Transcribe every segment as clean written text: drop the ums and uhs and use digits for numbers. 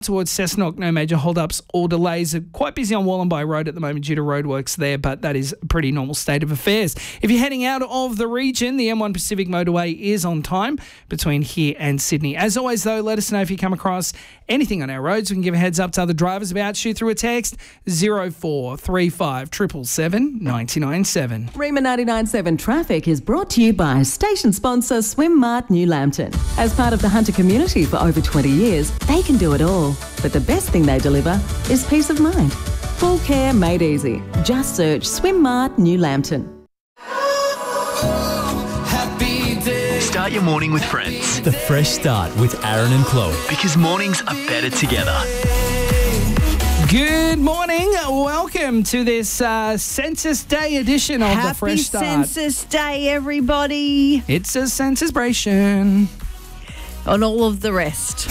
towards Cessnock, no major holdups or delays. Quite busy on Wallenby Road at the moment due to roadworks there, but that is a pretty normal state of affairs. If you're heading out of the region, the M1 Pacific Motorway is on time between here and Sydney. As always, though, let us know if you come across anything on our roads. We can give a heads up to other drivers about. Shoot through a text 0435 777 997. Rema 99.7 Traffic is brought to you by station sponsor Swimmart New Lambton. As part of the Hunter community for over 20 years, they can do it all. But the best thing they deliver is peace of mind. Full care made easy. Just search Swimmart New Lambton. Start your morning with friends. The Fresh Start with Aaron and Chloe. Because mornings are better together. Good morning. Welcome to this Census Day edition of the Fresh Start. Happy Census Day, everybody. It's a census-bration. And all of the rest.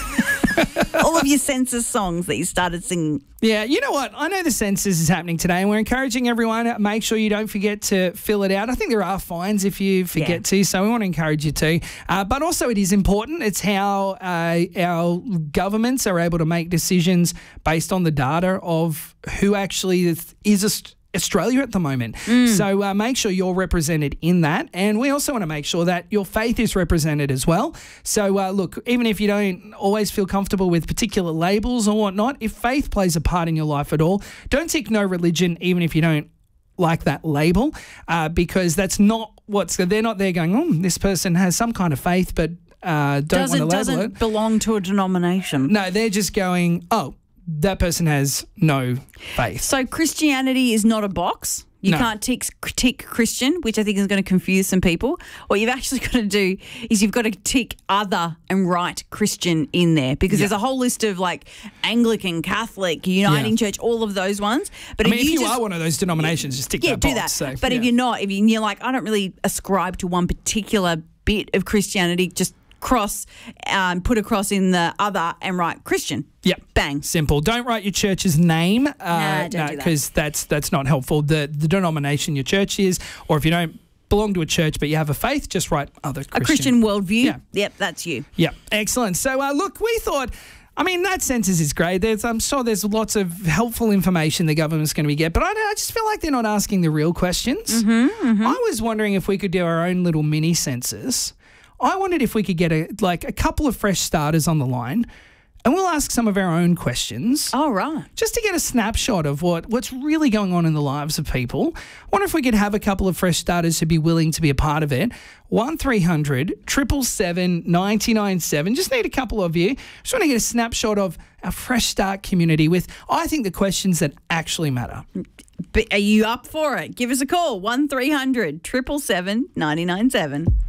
All of your census songs that you started singing. Yeah, you know what? I know the census is happening today and we're encouraging everyone, make sure you don't forget to fill it out. I think there are fines if you forget to, so we want to encourage you to. But also it is important. It's how our governments are able to make decisions based on the data of who actually is Australia at the moment. So make sure you're represented in that. And we also want to make sure that your faith is represented as well. So look, even if you don't always feel comfortable with particular labels or whatnot, if faith plays a part in your life at all, don't tick no religion even if you don't like that label, because that's not they're not there going, this person has some kind of faith but don't want to label it. Doesn't belong to a denomination. No, they're just going, that person has no faith. So Christianity is not a box. You can't tick Christian, which I think is going to confuse some people. What you've actually got to do is you've got to tick other and write Christian in there, because there's a whole list of like Anglican, Catholic, Uniting Church, all of those ones. But if you are one of those denominations, just tick that box. Do that. So, but if you're not, if you're like, I don't really ascribe to one particular bit of Christianity, just put a cross in the other and write Christian. Yep. Bang. Simple. Don't write your church's name. Don't do that. Because that's not helpful. The denomination your church is, or if you don't belong to a church but you have a faith, just write other Christian. A Christian worldview. Yeah. Yep, that's you. Yeah. Excellent. So look, we thought, that census is great. I'm sure there's lots of helpful information the government's going to get, but I just feel like they're not asking the real questions. I was wondering if we could do our own little mini census. I wondered if we could get a couple of fresh starters on the line, and we'll ask some of our own questions. Oh, right. Just to get a snapshot of what's really going on in the lives of people. I wonder if we could have a couple of fresh starters who'd be willing to be a part of it. 1300 777 997. Just need a couple of you. Just want to get a snapshot of our Fresh Start community with, I think, the questions that actually matter. But are you up for it? Give us a call, 1300 777 997.